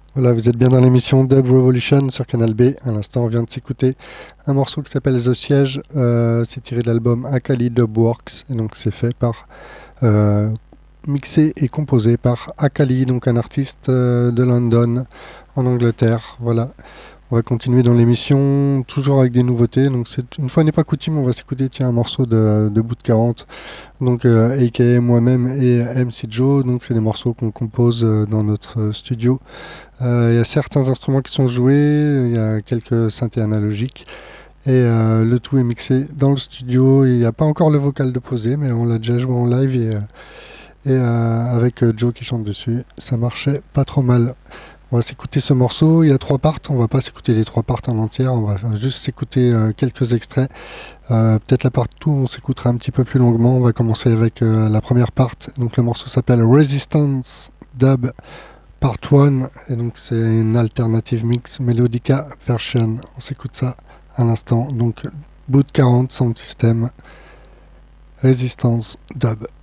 Voilà, vous êtes bien dans l'émission Dub Revolution sur Canal B. À l'instant, on vient de s'écouter un morceau qui s'appelle The Siege. C'est tiré de l'album Akali Dubworks. Et donc, c'est fait par, euh, mixé et composé par Akali, donc un artiste de London, en Angleterre. Voilà. On va continuer dans l'émission, toujours avec des nouveautés. Donc, une fois n'est pas coutume, on va s'écouter un morceau de Bout de 40. Donc, aka moi-même et MC Joe. Donc, c'est des morceaux qu'on compose dans notre studio. Il y a certains instruments qui sont joués, il y a quelques synthés analogiques et le tout est mixé dans le studio. Il n'y a pas encore le vocal de posé, mais on l'a déjà joué en live avec Joe qui chante dessus, ça marchait pas trop mal. On va s'écouter ce morceau, il y a trois parts, on va pas s'écouter les trois parts en entière, on va juste s'écouter quelques extraits. Peut-être la part où on s'écoutera un petit peu plus longuement, on va commencer avec la première part, donc le morceau s'appelle Resistance Dub Part 1, et donc c'est une alternative mix Melodica version. On s'écoute ça à l'instant. Donc, bout de 40 sound system, Resistance Dub.